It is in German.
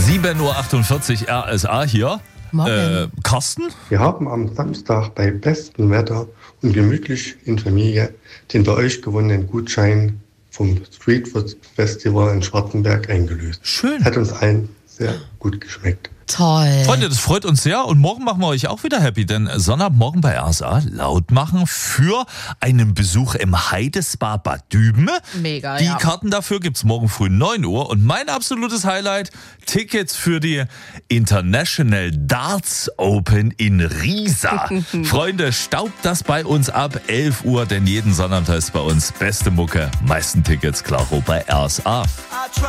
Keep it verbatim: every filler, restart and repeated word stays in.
sieben Uhr achtundvierzig R S A hier. Morgen. Äh, Carsten? Wir haben am Samstag bei bestem Wetter und gemütlich in Familie den bei euch gewonnenen Gutschein vom Street Food Festival in Schwarzenberg eingelöst. Schön. Hat uns allen sehr gut geschmeckt. Toll. Freunde, das freut uns sehr und morgen machen wir euch auch wieder happy, denn Sonnabendmorgen bei R S A laut machen für einen Besuch im Heidespa Bad Düben. Mega, Die ja. Karten dafür gibt's morgen früh neun Uhr und mein absolutes Highlight, Tickets für die International Darts Open in Riesa. Freunde, staubt das bei uns ab elf Uhr, denn jeden Sonnabend heißt bei uns beste Mucke, meisten Tickets, klaro bei R S A.